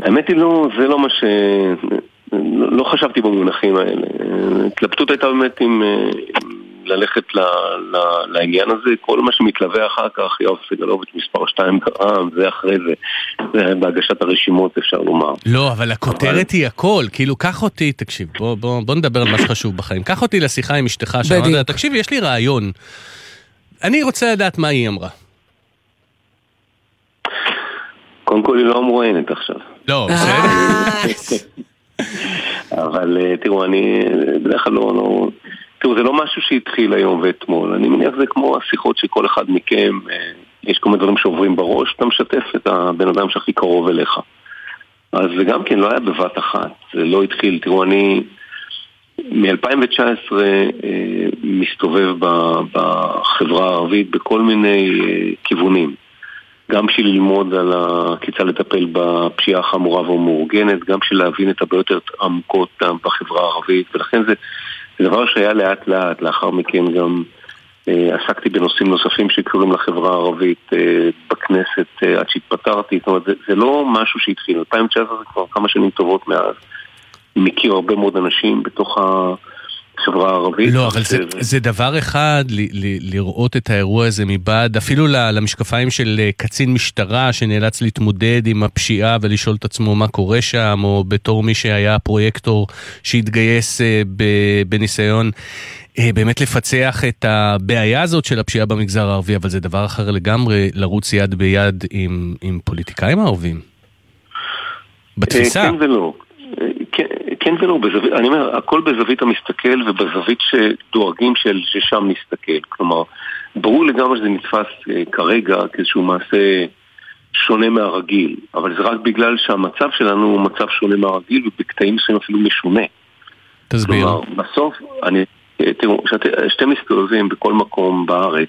האמת היא לא, זה לא מה לא חשבתי במונחים האלה. התלבטות הייתה באמת עם ללכת לעניין הזה. כל מה שמתלווה אחר כך, יואב סגלוביץ' מספר 2 ברע"מ, זה אחרי זה בהגשת הרשימות אפשר לומר. לא, אבל הכותרת היא הכל. כאילו, קח אותי, תקשיב, בוא נדבר על מה שחשוב בחיים. קח אותי לשיחה עם אשתך, שאמרת, תקשיב, יש לי רעיון. אני רוצה לדעת מה היא אמרה. קודם כל היא לא אמרואיינת עכשיו. לא, בסדר. אבל תראו, אני בדרך כלל לא... תראו, זה לא משהו שהתחיל היום ואתמול. אני מניח זה כמו השיחות שכל אחד מכם, יש כל מיני דברים שעוברים בראש, אתה משתף את הבן אדם שהכי קרוב אליך. אז זה גם כן לא היה בבת אחת, זה לא התחיל. תראו, אני מ-2019 מסתובב בחברה הערבית בכל מיני כיוונים. גם בשביל ללמוד על כיצד לטפל בפשיעה החמורה והמאורגנת, גם בשביל להבין את הבעיות יותר עמוקות בחברה הערבית, ולכן זה דבר שהיה לאט לאט. לאחר מכן גם עסקתי בנושאים נוספים שקשורים לחברה הערבית בכנסת עד שהתפטרתי. זאת אומרת, זה לא משהו שהתחיל. 2019 זה כבר כמה שנים טובות מאז. מכיר הרבה מאוד אנשים בתוך החברה הערבית. לא, אבל זה דבר אחד לראות את האירוע הזה מבעד, אפילו למשקפיים של קצין משטרה שנאלץ להתמודד עם הפשיעה ולשאול את עצמו מה קורה שם, או בתור מי שהיה פרויקטור שהתגייס בניסיון באמת לפצח את הבעיה הזאת של הפשיעה במגזר הערבי, אבל זה דבר אחר לגמרי לרוץ יד ביד עם פוליטיקאים הערבים. בתפיסה. כן ולא. כן ולא, אני אומר, הכל בזווית המסתכל ובזווית שדואגים ששם נסתכל. כלומר, ברור לגמרי שזה נתפס כרגע כאיזשהו מעשה שונה מהרגיל, אבל זה רק בגלל שהמצב שלנו הוא מצב שונה מהרגיל, ובקטעים מסוים אפילו משונה. תסביר. כלומר, בסוף, תראו, שאתם מסתובבים בכל מקום בארץ,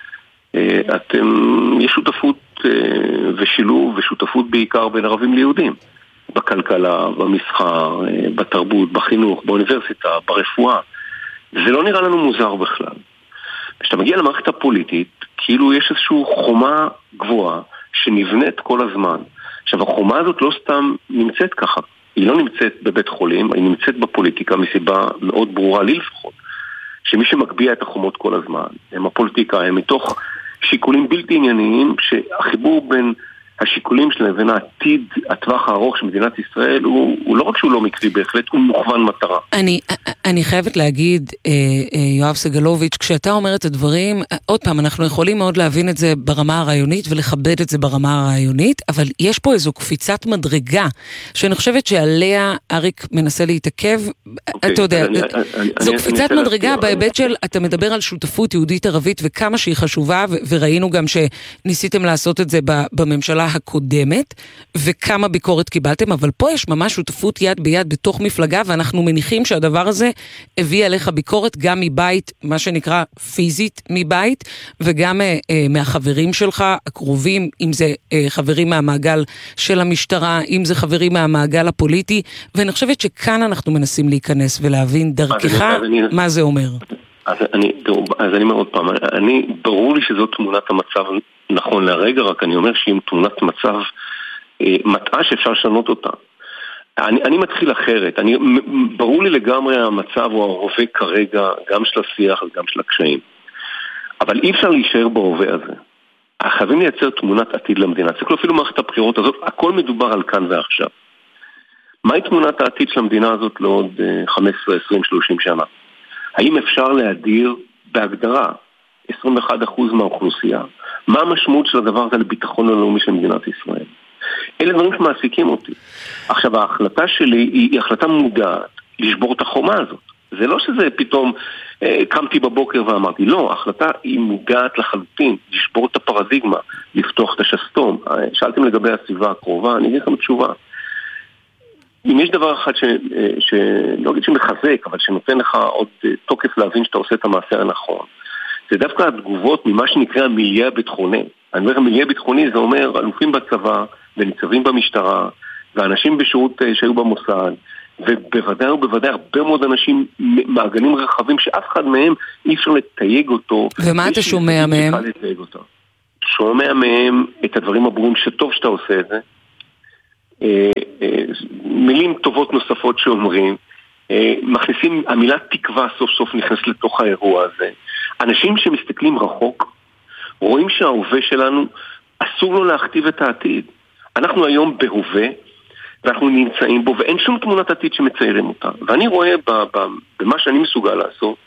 יש שותפות ושילוב ושותפות בעיקר בין ערבים ליהודים. בכלכלה, במסחר, בתרבות, בחינוך, באוניברסיטה, ברפואה. זה לא נראה לנו מוזר בכלל. כשאתה מגיע למערכת הפוליטית, כאילו יש איזושהי חומה גבוהה שנבנית כל הזמן. עכשיו, החומה הזאת לא סתם נמצאת ככה. היא לא נמצאת בבית חולים, היא נמצאת בפוליטיקה מסיבה מאוד ברורה, לי לפחות. שמי שמקביע את החומות כל הזמן, הם הפוליטיקה, הם מתוך שיקולים בלתי ענייניים, שהחיבור בין השיקולים שלהם לבין העתיד, הטווח הארוך של מדינת ישראל, הוא לא רק שהוא לא מקרי בהחלט, הוא מוכוון מטרה. אני חייבת להגיד, יואב סגלוביץ', כשאתה אומר את הדברים, עוד פעם, אנחנו יכולים מאוד להבין את זה ברמה הרעיונית, ולכבד את זה ברמה הרעיונית, אבל יש פה איזו קפיצת מדרגה, שאני חושבת שעליה אריק מנסה להתעכב, אתה יודע, זו קפיצת מדרגה בהיבט של, אתה מדבר על שותפות יהודית ערבית, וכמה שהיא חשובה, וראינו גם שניסיתם לעשות את זה בממשלה הקודמת, וכמה ביקורת קיבלתם, אבל פה יש ממש שותפות יד ביד בתוך מפלגה, ואנחנו מניחים שהדבר הזה הביא עליך ביקורת גם מבית, מה שנקרא פיזית מבית, וגם מהחברים שלך הקרובים, אם זה חברים מהמעגל של המשטרה, אם זה חברים מהמעגל הפוליטי, ואני חושבת שכאן אנחנו מנסים להיכנס ולהבין דרכך מה זה אומר. אז אני אומר עוד פעם, ברור לי שזו תמונת המצב נכון לרגע, רק אני אומר שהיא תמונת מצב מטעה שאפשר לשנות אותה. אני מתחיל אחרת, ברור לי לגמרי המצב הוא ההווה כרגע, גם של השיח וגם של הקשיים. אבל אי אפשר להישאר בהווה הזה. חייבים לייצר תמונת עתיד למדינה. צריך אפילו מערכת הבחירות הזאת, הכל מדובר על כאן ועכשיו. מהי תמונת העתיד של המדינה הזאת לעוד 15, 20, 30 שנה? האם אפשר להדיר בהגדרה 21% מהאוכלוסייה? מה המשמעות של הדבר הזה לביטחון הלאומי של מדינת ישראל? אלה דברים שמעסיקים אותי. עכשיו, ההחלטה שלי היא החלטה מודעת לשבור את החומה הזאת. זה לא שזה פתאום קמתי בבוקר ואמרתי, לא, ההחלטה היא מודעת לחלוטין, לשבור את הפרדיגמה, לפתוח את השסתום. שאלתם לגבי הסביבה הקרובה, אני אגיד לכם תשובה. אם יש דבר אחד לא אגיד שמחזק, אבל שנותן לך עוד תוקף להבין שאתה עושה את המעשה הנכון, זה דווקא התגובות ממה שנקרא מיליה ביטחוני. אני אומר, מיליה ביטחוני זה אומר אלופים בצבא וניצבים במשטרה ואנשים בשירות שהיו במוסד, ובוודאי ובוודאי הרבה מאוד אנשים מעגלים רחבים שאף אחד מהם אי אפשר לתייג אותו. ומה אתה שומע מהם? שומע מהם את הדברים הברורים שטוב שאתה עושה את זה. מילים טובות נוספות שאומרים, מכניסים, המילה תקווה סוף סוף נכנס לתוך האירוע הזה. אנשים שמסתכלים רחוק, רואים שההווה שלנו אסור לו להכתיב את העתיד. אנחנו היום בהווה, ואנחנו נמצאים בו, ואין שום תמונת עתיד שמציירים אותה. ואני רואה במה שאני מסוגל לעשות,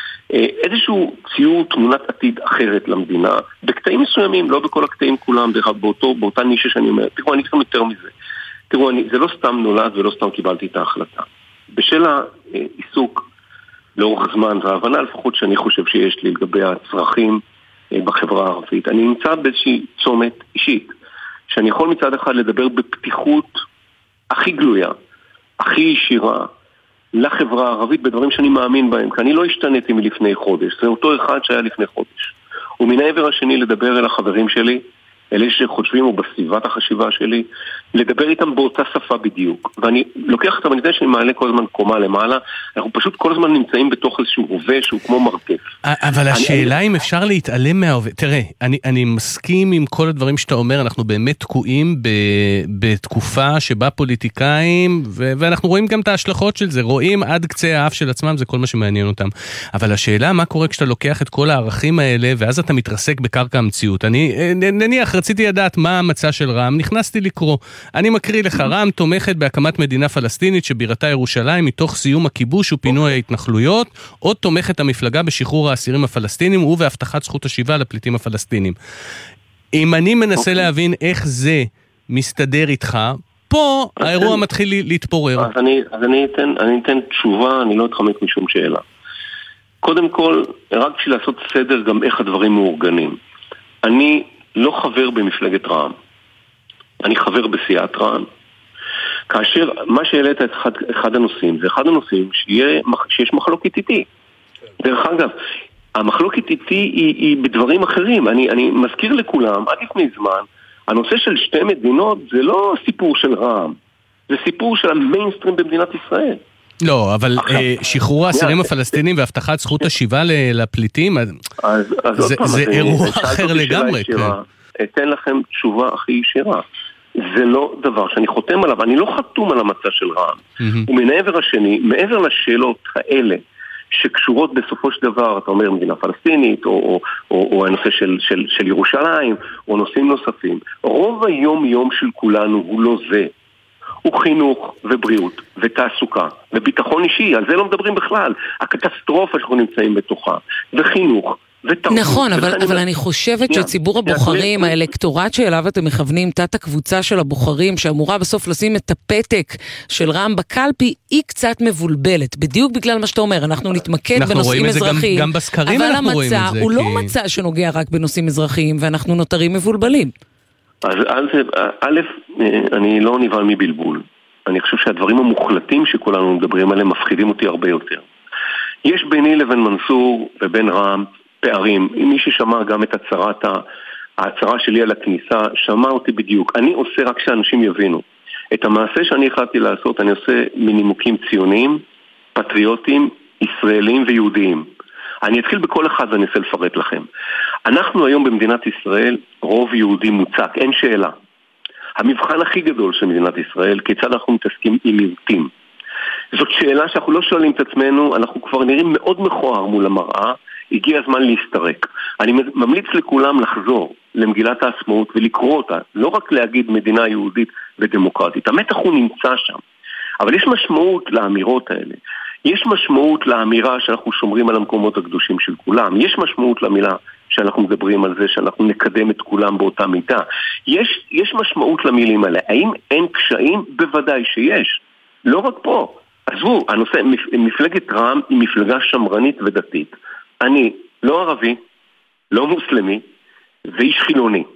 איזשהו ציור תמונת עתיד אחרת למדינה, בקטעים מסוימים, לא בכל הקטעים כולם, באותה נישה שאני אומר, תראו, אני אתכם יותר מזה. תראו, זה לא סתם נולד ולא סתם קיבלתי את ההחלטה. בשל העיסוק לאורך זמן וההבנה לפחות שאני חושב שיש לי לגבי הצרכים בחברה הערבית, אני נמצא באיזושהי צומת אישית, שאני יכול מצד אחד לדבר בפתיחות הכי גלויה, הכי ישירה, לחברה הערבית בדברים שאני מאמין בהם, כי אני לא השתניתי מלפני חודש, זה אותו אחד שהיה לפני חודש. ומן העבר השני לדבר אל החברים שלי, אלה שחושבים או בסביבת החשיבה שלי, לדבר איתם באותה שפה בדיוק. ואני לוקח אותם, אני יודע שאני מעלה כל הזמן קומה למעלה, אנחנו פשוט כל הזמן נמצאים בתוך איזשהו הווה שהוא כמו מרתף. אבל השאלה אם אפשר להתעלם מההווה, תראה, אני מסכים עם כל הדברים שאתה אומר, אנחנו באמת תקועים בתקופה שבה פוליטיקאים, ואנחנו רואים גם את ההשלכות של זה, רואים עד קצה האף של עצמם, זה כל מה שמעניין אותם. אבל השאלה מה קורה כשאתה לוקח את כל הערכים האלה, ואז אתה מתרסק בקרקע המציאות. נניח, רציתי לדעת מה המצע של רע"מ, נכנסתי לקרוא. אני מקריא לך, רע"מ תומכת בהקמת מדינה פלסטינית שבירתה ירושלים מתוך סיום הכיבוש ופינוי ההתנחלויות, עוד תומכת המפלגה בשחרור האסירים הפלסטינים ובהבטחת זכות השיבה לפליטים הפלסטינים. אם אני מנסה להבין איך זה מסתדר איתך, פה האירוע מתחיל להתפורר. אז אני אתן תשובה, אני לא אתחמק משום שאלה. קודם כל, רק בשביל לעשות סדר גם איך הדברים מאורגנים. אני לא חבר במפלגת רע"מ. אני חבר בסיעת רע"מ. כאשר מה שהעלית את אחד הנושאים, זה אחד הנושאים שיש מחלוקת איתי. דרך אגב, המחלוקת איתי היא בדברים אחרים. אני מזכיר לכולם, עד לפני זמן, הנושא של שתי מדינות זה לא סיפור של רע"מ. זה סיפור של המיינסטרים במדינת ישראל. לא, אבל שחרור האסירים הפלסטינים והבטחת זכות השיבה לפליטים, זה אירוע אחר לגמרי. אתן לכם תשובה הכי ישירה. זה לא דבר שאני חותם עליו, אני לא חתום על המצע של רע"מ. ומעבר השני, מעבר לשאלות האלה, שקשורות בסופו של דבר, אתה אומר מדינה פלסטינית, או הנושא של ירושלים, או נושאים נוספים, רוב היום של כולנו הוא לא זה. הוא חינוך ובריאות ותעסוקה וביטחון אישי, על זה לא מדברים בכלל. הקטסטרופה שאנחנו נמצאים בתוכה, וחינוך ותרבות. נכון, אבל אני חושבת שציבור הבוחרים, האלקטורט שאליו אתם מכוונים, תת הקבוצה של הבוחרים, שאמורה בסוף לשים את הפתק של רע"מ בקלפי, היא קצת מבולבלת. בדיוק בגלל מה שאתה אומר, אנחנו נתמקד בנושאים אזרחיים, גם בסקרים אנחנו רואים את זה. אבל המצע הוא לא מצע שנוגע רק בנושאים אזרחיים, ואנחנו נותרים מבולבלים. אז א', אני לא נבהל מבלבול. אני חושב שהדברים המוחלטים שכולנו מדברים עליהם מפחידים אותי הרבה יותר. יש ביני לבין מנסור ובין רע"מ פערים. אם מי ששמע גם את ההצהרה שלי על הכניסה, שמע אותי בדיוק. אני עושה רק שאנשים יבינו. את המעשה שאני החלטתי לעשות, אני עושה מנימוקים ציוניים, פטריוטים, ישראלים ויהודיים. אני אתחיל בכל אחד ואני אנסה לפרט לכם. אנחנו היום במדינת ישראל רוב יהודי מוצק, אין שאלה. המבחן הכי גדול של מדינת ישראל, כיצד אנחנו מתעסקים עם מיעוטים. זאת שאלה שאנחנו לא שואלים את עצמנו, אנחנו כבר נראים מאוד מכוער מול המראה, הגיע הזמן להסתרק. אני ממליץ לכולם לחזור למגילת העצמאות ולקרוא אותה, לא רק להגיד מדינה יהודית ודמוקרטית. המתח הוא נמצא שם. אבל יש משמעות לאמירות האלה. יש משמעות לאמירה שאנחנו שומרים על המקומות הקדושים של כולם. יש משמעות למילה שאנחנו מדברים על זה, שאנחנו נקדם את כולם באותה מידה. יש משמעות למילים האלה. האם אין קשיים? בוודאי שיש. לא רק פה. עזבו, הנושא, מפלגת רע"מ היא מפלגה שמרנית ודתית. אני לא ערבי, לא מוסלמי, ואיש חילוני.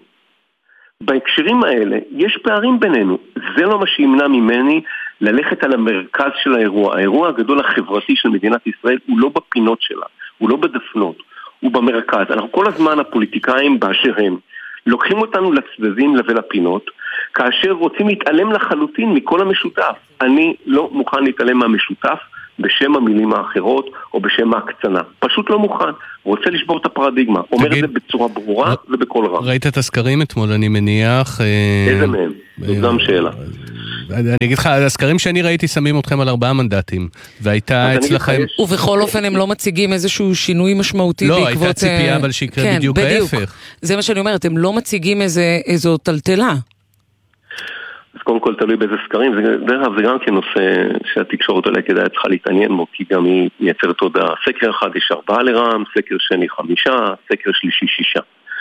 בהקשרים האלה יש פערים בינינו. זה לא מה שימנע ממני ללכת על המרכז של האירוע. האירוע הגדול החברתי של מדינת ישראל הוא לא בפינות שלה, הוא לא בדפנות, הוא במרכז. אנחנו כל הזמן הפוליטיקאים באשר הם לוקחים אותנו לצדדים ולפינות, כאשר רוצים להתעלם לחלוטין מכל המשותף. אני לא מוכן להתעלם מהמשותף בשם המילים האחרות או בשם ההקצנה. פשוט לא מוכן. רוצה לשבור את הפרדיגמה. אומר את זה בצורה ברורה ובכל רב. ראית את הסקרים אתמול, אני מניח. איזה מהם? זאת גם שאלה. אני אגיד לך, הסקרים שאני ראיתי שמים אתכם על 4 מנדטים, והייתה אצלכם... ובכל אופן הם לא מציגים איזשהו שינוי משמעותי בעקבות... לא, הייתה ציפייה אבל שיקרה בדיוק ההפך. זה מה שאני אומרת, הם לא מציגים איזו טלטלה. אז קודם כל תלוי באיזה סקרים, זה גם כן נושא שהתקשורת אולי כדאי צריכה להתעניין בו, כי גם היא מייצרת עוד סקר אחד, יש 4 לרע"מ, סקר שני 5, סקר שלישי 6.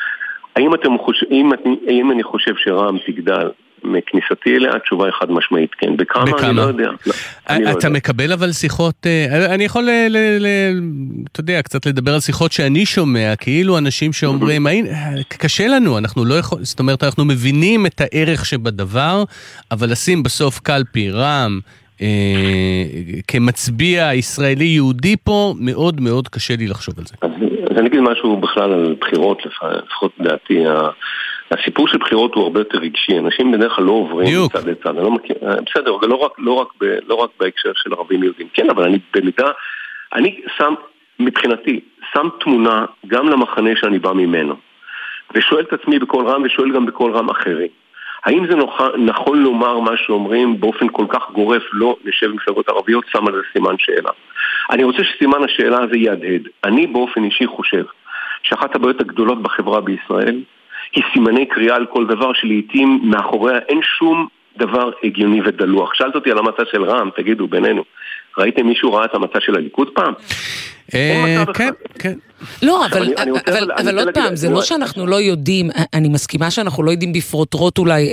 האם אני חושב שרע"מ תגדל מכניסתי אליה? התשובה חד משמעית כן. בכמה? אני לא יודע. אתה מקבל אבל שיחות, אני יכול, אתה יודע, קצת לדבר על שיחות שאני שומע, כאילו אנשים שאומרים, קשה לנו, אנחנו לא יכול, זאת אומרת, אנחנו מבינים את הערך שבדבר, אבל לשים בסוף קלפי רע"מ, כמצביע ישראלי יהודי פה, מאוד מאוד קשה לי לחשוב על זה. אז אני אגיד משהו בכלל על בחירות, לפחות דעתי, הסיפור של בחירות הוא הרבה יותר רגשי, אנשים בדרך כלל לא עוברים מצד לצד, אני לא מכיר, בסדר, לא רק בהקשר של ערבים יהודים, כן, אבל אני שם, מבחינתי, שם תמונה גם למחנה שאני בא ממנו, ושואל את עצמי בכל רם ושואל גם בכל רם אחרי. האם זה נכון לומר מה שאומרים באופן כל כך גורף, לא נשב מפלגות ערביות, שם על זה סימן שאלה. אני רוצה שסימן השאלה הזה יהדהד. אני באופן אישי חושב שאחת הבעיות הגדולות בחברה בישראל היא סימני קריאה על כל דבר שלעיתים מאחוריה אין שום דבר הגיוני ודלוח. שאלת אותי על המצע של רע"מ, תגידו בינינו, ראיתם מישהו ראה את המצע של הליכוד פעם? כן, כן. לא, אבל עוד פעם, זה לא שאנחנו לא יודעים, אני מסכימה שאנחנו לא יודעים בפרוטרוט אולי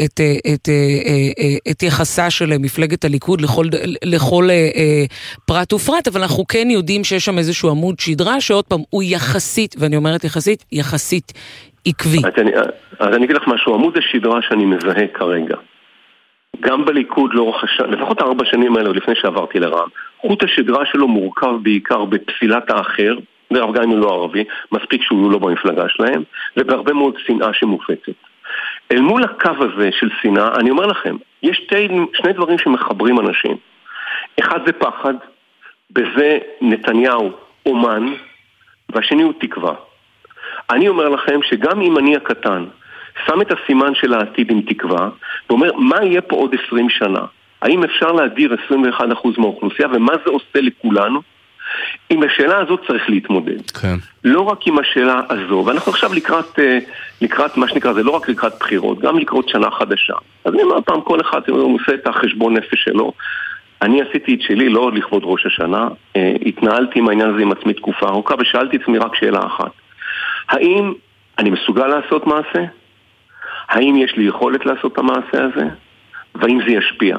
את יחסה של מפלגת הליכוד לכל פרט ופרט, אבל אנחנו כן יודעים שיש שם איזשהו עמוד שדרה, שעוד פעם הוא יחסית, ואני אומרת יחסית עקבי. אז אני אגיד לך משהו, עמוד השדרה שאני מזהה כרגע, גם בליכוד לאורך לפחות 4 שנים האלה לפני שעברתי לרע"מ, חוט השדרה שלו מורכב בעיקר בפסילת האחר, גם אם הוא לא ערבי, מספיק שהוא לא במפלגה שלהם, ובהרבה מאוד שנאה שמופצת. אל מול הקו הזה של שנאה, אני אומר לכם, יש שני דברים שמחברים אנשים. אחד זה פחד, בזה נתניהו אומן, והשני הוא תקווה. אני אומר לכם שגם אם אני הקטן, שם את הסימן של העתיד עם תקווה, ואומר, מה יהיה פה עוד 20 שנה? האם אפשר להדיר 21% מהאוכלוסייה, ומה זה עושה לכולנו? עם השאלה הזאת צריך להתמודד. כן. לא רק עם השאלה הזו, ואנחנו עכשיו לקראת מה שנקרא, זה לא רק לקראת בחירות, גם לקראת שנה חדשה. אז אני אומר פעם, כל אחד עושה את החשבון נפש שלו. אני עשיתי את שלי, לא לכבוד ראש השנה, התנהלתי עם העניין הזה עם עצמי תקופה ארוכה, ושאלתי את עצמי רק שאלה אחת. האם אני מסוגל לעשות מעשה? האם יש לי יכולת לעשות את המעשה הזה? והאם זה ישפיע?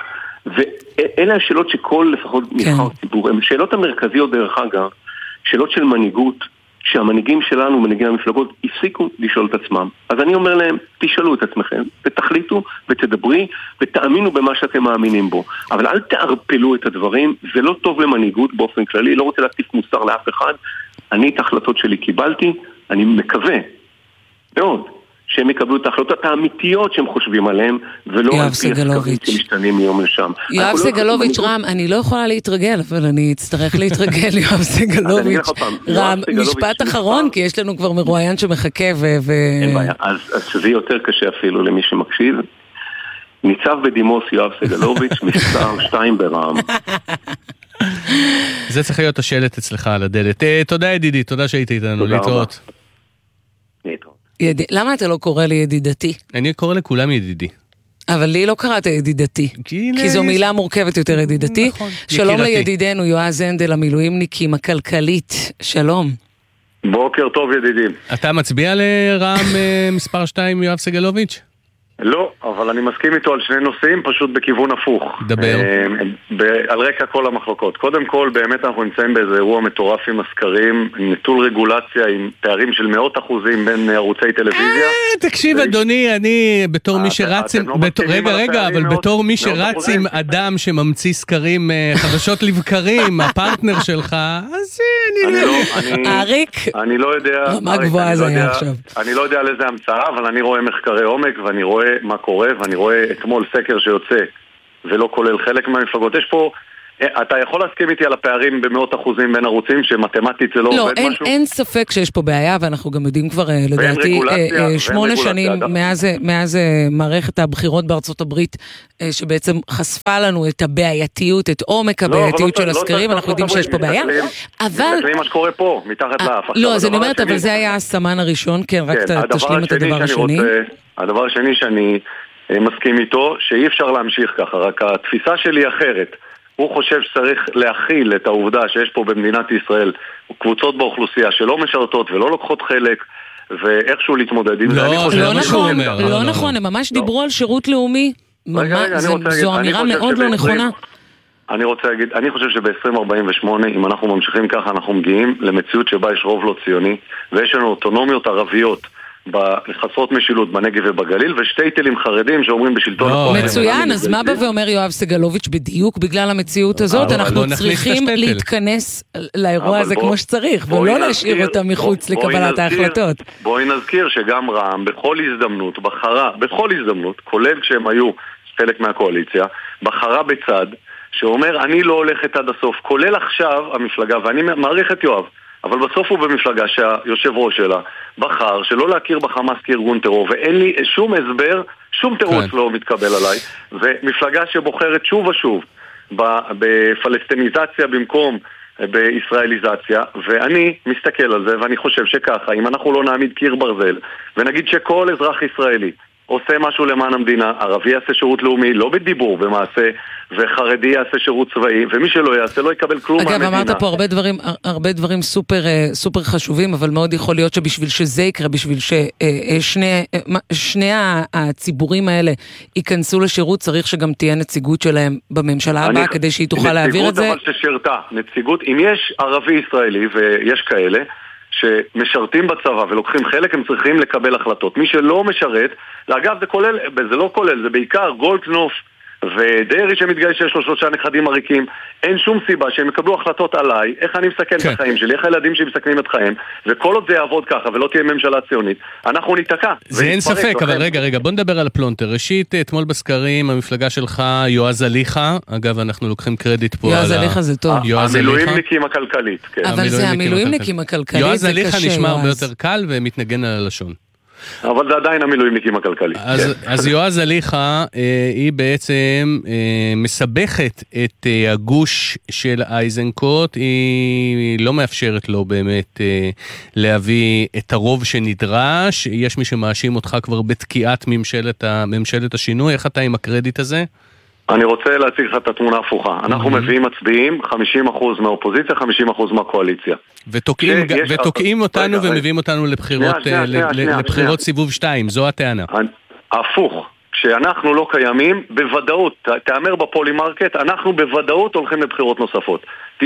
ואלה השאלות שכל לפחות נבחר ציבור, הן שאלות המרכזיות דרך אגב, שאלות של מנהיגות, שהמנהיגים שלנו, מנהיגי המפלגות, הפסיקו לשאול את עצמם. אז אני אומר להם, תשאלו את עצמכם, ותחליטו, ותדברי, ותאמינו במה שאתם מאמינים בו. אבל אל תערפלו את הדברים, זה לא טוב למנהיגות באופן כללי, לא רוצה להטיף מוסר לאף אחד. אני את ההחלטות שלי קיבלתי, אני מקווה מאוד שהם יקבלו את ההחלטות האמיתיות שהם חושבים עליהן, ולא על פי הסקרים שמשתנים מיום לשם. יואב סגלוביץ', רם, אני לא יכולה להתרגל, אבל אני אצטרך להתרגל, יואב סגלוביץ'. רם, משפט אחרון, כי יש לנו כבר מרואיין שמחכה אין בעיה, אז שזה יותר קשה אפילו למי שמקשיב. ניצב בדימוס יואב סגלוביץ', מספר 2 ברע"מ. זה צריך להיות השאלת אצלך על הדלת. תודה ידידי, תודה שהיית איתנו, להתראות. למה אתה לא קורא לי ידידתי? אני קורא לכולם ידידי. אבל לי לא קראת ידידתי, כי זו מילה מורכבת יותר ידידתי. שלום לידידנו יועז הנדל, המילואימניקים הכלכלית, שלום. בוקר טוב ידידים. אתה מצביע לרע"מ מספר 2 יואב סגלוביץ'? לא, אבל אני מסכים איתו על שני נושאים, פשוט בכיוון הפוך. דבר. על רקע כל המחלוקות. קודם כל, באמת אנחנו נמצאים באיזה אירוע מטורף עם הסקרים, נטול רגולציה, עם פערים של 100% בין ערוצי טלוויזיה. תקשיב אדוני, אני בתור מי שרץ עם... רגע, אבל בתור מי שרץ עם אדם שממציא סקרים חדשות לבקרים, הפרטנר שלך, אז אריק, אני לא יודע... מה גבוהה זה היה עכשיו? אני לא יודע על איזה המצאה, אבל אני רואה מחקרי עומק, ואני רואה מה קורה, ואני רואה אתמול סקר שיוצא ולא כולל חלק מהמפלגות. יש פה אתה יכול להסכים איתי על הפערים במאות אחוזים בין ערוצים, שמתמטית זה לא עובד משהו? לא, אין ספק שיש פה בעיה, ואנחנו גם יודעים כבר, לדעתי, 8 שנים מאז מערכת הבחירות בארצות הברית, שבעצם חשפה לנו את הבעייתיות, את עומק הבעייתיות של הסקרים, אנחנו יודעים שיש פה בעיה. אבל... מסתכלים מה שקורה פה, מתחת לאף. לא, אז אני אומרת, אבל זה היה הסמן הראשון, כן, רק תשלים את הדבר השני. הדבר השני שאני מסכים איתו, שאי אפשר להמשיך ככה, רק התפיסה שלי אחרת. הוא חושב שצריך להכיל את העובדה שיש פה במדינת ישראל קבוצות באוכלוסייה שלא משרתות ולא לוקחות חלק, ואיכשהו להתמודד עם זה. לא נכון, הם ממש דיברו על שירות לאומי, זו אמירה מאוד לא נכונה. אני חושב שב-2048, אם אנחנו ממשיכים ככה, אנחנו מגיעים למציאות שבה יש רוב לא ציוני, ויש לנו אוטונומיות ערביות בחסרות משילות בנגב ובגליל, ושתי תלים חרדים שאומרים בשלטון החוק. מצוין, אז מה בא ואומר יואב סגלוביץ' בדיוק בגלל המציאות הזאת? אנחנו צריכים להתכנס לאירוע הזה כמו שצריך, ולא להשאיר אותם מחוץ לקבלת ההחלטות. בואי נזכיר שגם רע"מ בכל הזדמנות בחרה, בכל הזדמנות, כולל כשהם היו חלק מהקואליציה, בחרה בצד שאומר אני לא הולכת עד הסוף, כולל עכשיו המפלגה, ואני מעריך את יואב, אבל בסוף הוא במפלגה שהיושב ראש שלה בחר שלא להכיר בחמאס כארגון טרור, ואין לי שום הסבר, שום תירוץ לא מתקבל עליי, ומפלגה שבוחרת שוב ושוב בפלסטיניזציה במקום בישראליזציה, ואני מסתכל על זה ואני חושב שככה, אם אנחנו לא נעמיד קיר ברזל ונגיד שכל אזרח ישראלי עושה משהו למען המדינה, ערבי יעשה שירות לאומי, לא בדיבור, במעשה, וחרדי יעשה שירות צבאי, ומי שלא יעשה לא יקבל כלום מהמדינה. אגב, אמרת פה הרבה דברים סופר חשובים, אבל מאוד יכול להיות שבשביל שזה יקרה, בשביל ששני הציבורים האלה ייכנסו לשירות, צריך שגם תהיה נציגות שלהם בממשלה הבאה, כדי שהיא תוכל להעביר את זה. נציגות אבל ששירתה, נציגות, אם יש ערבי ישראלי, ויש כאלה, שמשרתים בצבא ולוקחים חלק, הם צריכים לקבל החלטות. מי שלא משרת, אגב זה לא כולל, זה בעיקר גולדקנופ ודרי שמתגייס שיש לו 3 נכדים עריקים, אין שום סיבה שהם יקבלו החלטות עליי, איך אני מסכן את החיים שלי, איך הילדים שלי מסכנים את חיים, וכל עוד זה יעבוד ככה ולא תהיה ממשלה ציונית, אנחנו ניתקע. זה אין ספק, אבל רגע, בוא נדבר על הפלונטר. ראשית, אתמול בסקרים, המפלגה שלך, יועז אליחה, אגב, אנחנו לוקחים קרדיט פה על יועז אליחה זה טוב. המילואימניקים הכלכלית, כן. אבל זה המילואימניקים הכלכלית, יועז אליחה נשמע הרבה יותר קל ומתנגן על הלשון. אבל זה עדיין המילואימניקים הכלכליים. אז יועז אליחה, היא בעצם מסבכת את הגוש של אייזנקוט, היא לא מאפשרת לו באמת להביא את הרוב שנדרש, יש מי שמאשים אותך כבר בתקיעת ממשלת השינוי, איך אתה עם הקרדיט הזה? אני רוצה להציג לך את התמונה הפוכה. אנחנו מביאים מצביעים 50% מהאופוזיציה, 50% מהקואליציה. ותוקעים אותנו ומביאים אותנו לבחירות סיבוב 2, זו הטענה. הפוך. כשאנחנו לא קיימים, בוודאות, תאמר בפולימרקט, אנחנו בוודאות הולכים לבחירות נוספות. 99.9%.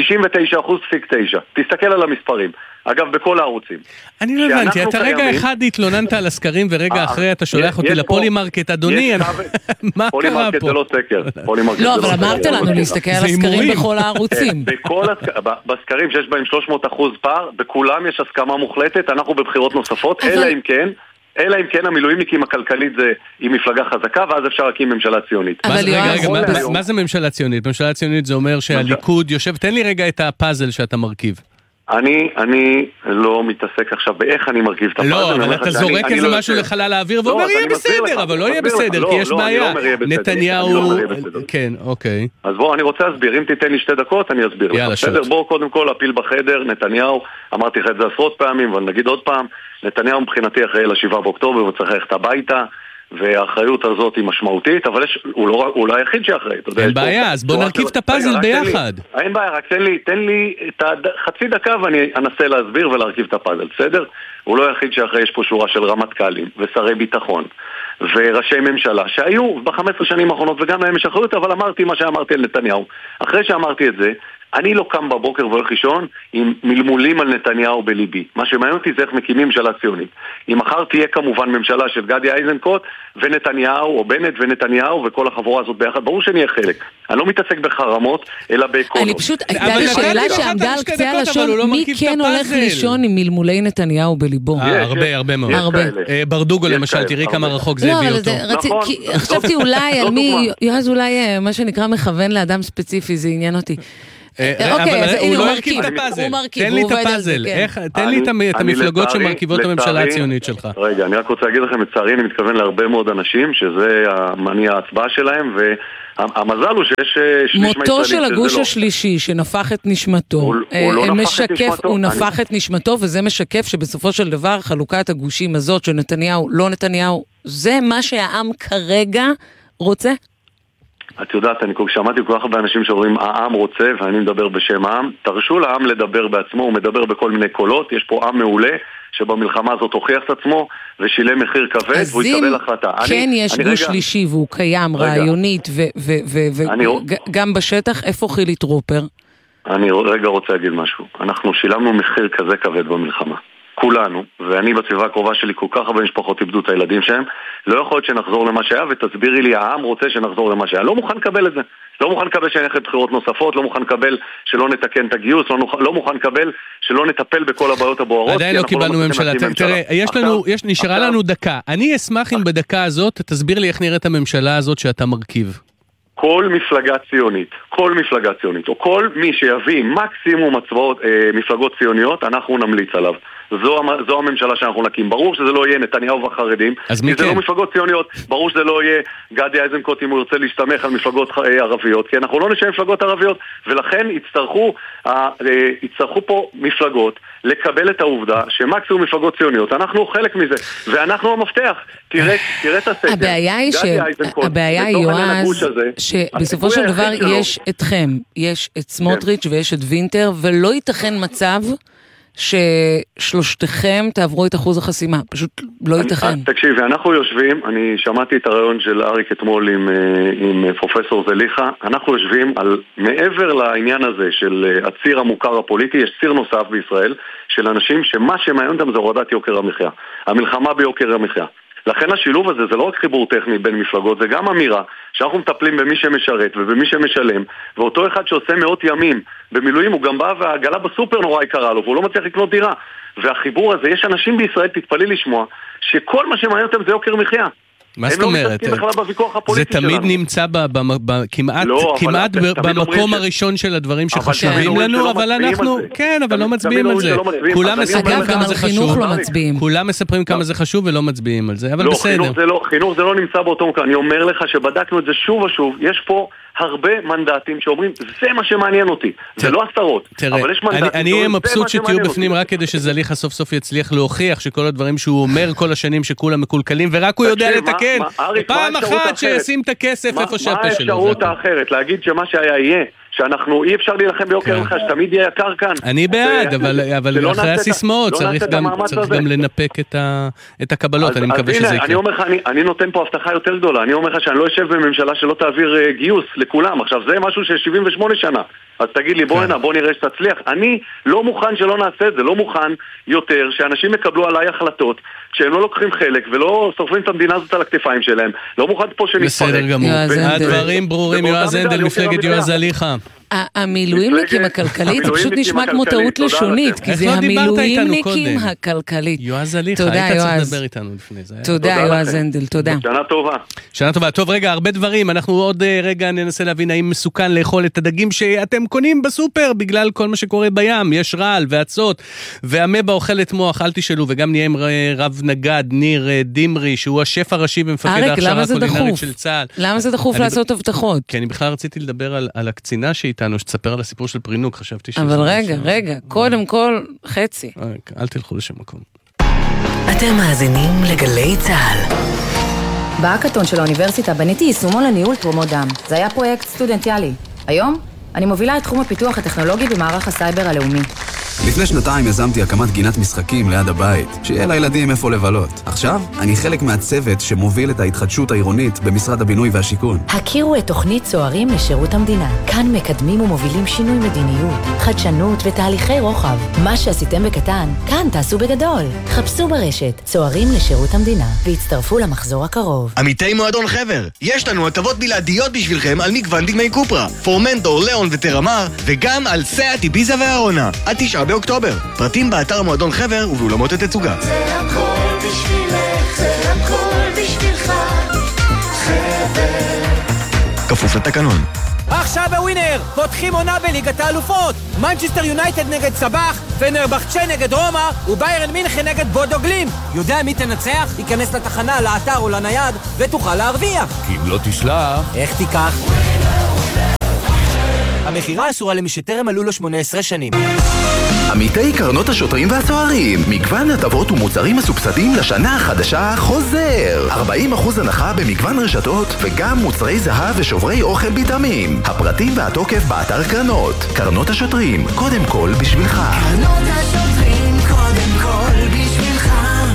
תסתכל על המספרים. אגב, בכל הערוצים. אני לא הבנתי, אתה רגע אחד התלוננת על הסקרים, ורגע אחרי אתה שולח אותי לפולימרקט, אדוני, מה קרה פה? פולימרקט זה לא סקר. לא, אבל אמרת לנו להסתכל על הסקרים בכל הערוצים. בסקרים שיש בהם 300% פער, בכולם יש הסכמה מוחלטת, אנחנו בבחירות נוספות, אלא אם כן המילואימניקים הכלכלית זה עם מפלגה חזקה, ואז אפשר להקים ממשלה ציונית. רגע, מה זה ממשלה ציונית? ממשלה ציונית זה אומר שהליכוד יושב, תן לי רגע את הפאזל שאתה מרכיב. אני לא מתעסק עכשיו באיך אני מרכיב את הפאזל. לא, אבל אתה זורק איזה משהו לחלל האוויר ואומר יהיה בסדר, אבל לא יהיה בסדר, כי יש בעיה. נתניהו... כן, אוקיי. אז בוא, אני רוצה להסביר, אם תיתן לי 2 דקות אני אסביר לך. בסדר, בוא קודם כל להפיל בחדר, נתניהו, אמרתי לך את זה עשרות פעמים, אבל נגיד עוד פעם, נתניהו מבחינתי אחראי ל7 באוקטובר וצריך ללכת הביתה, והאחריות הזאת היא משמעותית, אבל הוא לא היחיד שאחראי. אין בעיה, אז בוא נרכיב את הפאזל ביחד. אין בעיה, רק תן לי את חצי דקה ואני אנסה להסביר ולהרכיב את הפאזל, בסדר? הוא לא היחיד שאחראי, יש פה שורה של רמטכ"לים ושרי ביטחון וראשי ממשלה שהיו ב15 שנים האחרונות וגם להם יש אחריות, אבל אמרתי מה שאמרתי על נתניהו. אחרי שאמרתי את זה, אני לא קם בבוקר והולך לישון עם מלמולים על נתניהו בליבי. מה שמעניין אותי זה איך מקימים ממשלה ציונית. אם מחר תהיה כמובן ממשלה של גדי איזנקוט ונתניהו, או בנט ונתניהו וכל החבורה הזאת ביחד, ברור שאני אהיה חלק. אני לא מתעסק בחרמות, אלא בעקרונות. אני פשוט, הייתה לי שאלה שעמדה על קצה הלשון, מי כן הולך לישון עם מלמולי נתניהו בליבו? הרבה מאוד. ברדוגו למשל, תראי כמה רחוק זה הביא אותו. חשבתי אולי על מי, יועז אולי מה שנקרא מכוון לאדם ספציפי, זה עניין אותי. אבל הוא לא הרכיב את הפאזל, תן לי את הפאזל, תן לי את המפלגות שמרכיבות הממשלה הציונית שלך. רגע, אני רק רוצה להגיד לכם, לצערי אני מתכוון להרבה מאוד אנשים, שזה מניע ההצבעה שלהם, והמזל הוא שיש מותו של הגוש השלישי שנפח את נשמתו, הוא נפח את נשמתו, וזה משקף שבסופו של דבר חלוקת הגושים הזאת של נתניהו, לא נתניהו, זה מה שהעם כרגע רוצה? את יודעת, אני שמעתי כל כך הרבה אנשים שאומרים העם רוצה, ואני מדבר בשם העם. תרשו לעם לדבר בעצמו, הוא מדבר בכל מיני קולות. יש פה עם מעולה שבמלחמה הזאת הוכיח את עצמו ושילם מחיר כבד והוא יקבל החלטה. אז אם כן יש גוש שלישי והוא קיים רעיונית וגם בשטח, איפה חילי טרופר? אני רגע רוצה להגיד משהו. אנחנו שילמנו מחיר כזה כבד במלחמה. כולנו, ואני בסביבה הקרובה שלי כל כך הרבה משפחות איבדו את הילדים שהם, לא יכול להיות שנחזור למה שהיה, ותסבירי לי, העם רוצה שנחזור למה שהיה. לא מוכן לקבל את זה. לא מוכן לקבל שנלך לבחירות נוספות, לא מוכן לקבל שלא נתקן את הגיוס, לא מוכן לקבל שלא נטפל בכל הבעיות הבוערות. עדיין לא קיבלנו ממשלה. תראה, נשארה לנו דקה. אני אשמח אם בדקה הזאת תסביר לי איך נראית הממשלה הזאת שאתה מרכיב. כל מפלגה ציונית, או כל מי שיביא מקסימום מפלגות ציוניות, אנחנו נמליץ עליו. זו הממשלה שאנחנו נקים. ברור שזה לא יהיה נתניהו והחרדים, כי זה לא מפלגות ציוניות. ברור שזה לא יהיה גדי איזנקוט אם הוא ירצה להשתמך על מפלגות ערביות, כי אנחנו לא נשאר מפלגות ערביות, ולכן יצטרכו פה מפלגות לקבל את העובדה שמקסימום מפלגות ציוניות, אנחנו חלק מזה, ואנחנו המפתח. תראה את הסקר. הבעיה היא, יועז, שבסופו של דבר יש אתכם, יש את סמוטריץ' ויש את וינטר, ולא ייתכן מצב ששלושתכם תעברו את אחוז החסימה, פשוט לא ייתכן. תקשיבי, אנחנו יושבים, אני שמעתי את הרעיון של אריק אתמול עם פרופסור זליחה, אנחנו יושבים על מעבר לעניין הזה של הציר המוכר הפוליטי, יש ציר נוסף בישראל של אנשים שמה שמעניין אותם זה הורדת יוקר המחיה, המלחמה ביוקר המחיה. לכן השילוב הזה זה לא רק חיבור טכני בין מפלגות, זה גם אמירה שאנחנו מטפלים במי שמשרת ובמי שמשלם, ואותו אחד שעושה מאות ימים במילואים הוא גם בא והעגלה בסופר נורא יקרה לו והוא לא מצליח לקנות דירה. והחיבור הזה, יש אנשים בישראל, תתפלא לשמוע, שכל מה שמעניין אותם זה יוקר מחיה. מה זאת אומרת? זה תמיד נמצא כמעט במקום הראשון של הדברים שחשובים לנו, אבל אנחנו, כן, אבל לא מצביעים על זה. כולם מספרים כמה זה חשוב. כולם מספרים כמה זה חשוב ולא מצביעים על זה, אבל בסדר. חינוך זה לא נמצא באותו מקום. אני אומר לך שבדקנו את זה שוב ושוב. יש פה הרבה מנדטים שאומרים, זה מה שמעניין אותי. זה לא עשרות, אבל יש מנדטים. אני אהיה מבסוט שתהיו בפנים רק כדי שזליחה סוף סוף יצליח להוכיח שכל הדברים שהוא אומר כל השנים שכולם מקולקלים, ורק הוא יודע לתקן. פעם אחת שישים את הכסף איפה שהפה שלו. מה האפשרות האחרת? להגיד שמה שהיה יהיה, שאנחנו אי אפשר להילחם ביוקר המחיה, שתמיד יהיה יקר כאן. אני בעד, אבל אחרי הסיסמאות צריך גם לנפק את הקבלות, אני מקווה שזה יקרה. אני נותן פה הבטחה יותר גדולה, אני אומר לך שאני לא אשב בממשלה שלא תעביר גיוס לכולם, עכשיו זה משהו של 78 שנה, אז תגיד לי בוא נראה שתצליח, אני לא מוכן שלא נעשה את זה, לא מוכן יותר שאנשים יקבלו עליי החלטות, שהם לא לוקחים חלק ולא שורפים את המדינה הזאת על הכתפיים שלהם, לא מוכן פה שנתפרק. בסדר גמור, הדברים ברורים, יועז הנדל, מפלגת יועז זליחה. המילואימניקים הכלכלית, זה פשוט נשמע כמו טעות לשונית, כי זה המילואימניקים הכלכלית. יועז זליחה, היית צריך לדבר איתנו לפני זה. תודה יועז הנדל, תודה. שנה טובה. שנה טובה. טוב, רגע, הרבה דברים, אנחנו עוד רגע ננסה להבין האם מסוכן לאכול את הדגים שאתם קונים בסופר, בגלל כל מה שקורה בים, יש רעל ועצות, והמבה אוכלת מוח, אל תשאלו, וגם נהיה עם רב נגד, ניר דמרי, שהוא השף הראשי במפקד ההכשרה הקולינרית של צה"ל. למה זה דחוף לעשות הבטחות? כי אני בכלל רציתי לדבר על הקצינה שאיתנו, שתספר על הסיפור של פרינוק, חשבתי אבל רגע, קודם כל, חצי. אל תלכו לשם מקום. אתם מאזינים לגלי צה"ל. בהאקתון של האוניברסיטה בניתי יישומון לניהול תרומות דם. זה היה פרויקט סטודנטיאלי. היום אני מובילה את תחום הפיתוח הטכנולוגי במערך הסייבר הלאומי. לפני שנתיים יזמתי הקמת גינת משחקים ליד הבית, שיהיה לילדים איפה לבלות. עכשיו, אני חלק מהצוות שמוביל את ההתחדשות העירונית במשרד הבינוי והשיכון. הכירו את תוכנית צוערים לשירות המדינה. כאן מקדמים ומובילים שינוי מדיניות, חדשנות ותהליכי רוחב. מה שעשיתם בקטן, כאן תעשו בגדול. חפשו ברשת צוערים לשירות המדינה והצטרפו למחזור הקרוב. עמיתי מועדון חבר, יש לנו הטבות בלעדיות בשבילכם על מגוון דגמי קופרה, פורמנטור, ליאון וטרמר, וגם על סאט, איביזה והארונה. עד 9 באוקטובר. פרטים באתר מועדון חבר ובאולמות התצוגה. זה הכל בשבילך, זה הכל בשבילך, חבר. כפוף לתקנון. עכשיו בווינר, פותחים עונה בליגת האלופות. מנצ'סטר יונייטד נגד סבח, פנרבחצ'ה נגד רומא, וביירן מינכן נגד בודו גלים. יודע מי תנצח? ייכנס לתחנה, לאתר או לנייד, ותוכל להרוויח. כי אם לא תשלח... איך תיקח? המחירה אסורה למי שטרם מלאו לו 18 שנים. עמיתי קרנות השוטרים והסוהרים, מגוון הטבות ומוצרים מסובסדים לשנה החדשה חוזר. 40% הנחה במגוון רשתות וגם מוצרי זהב ושוברי אוכל ביטמים. הפרטים והתוקף באתר קרנות. קרנות השוטרים, קודם כל בשבילך. קרנות השוטרים, קודם כל בשבילך.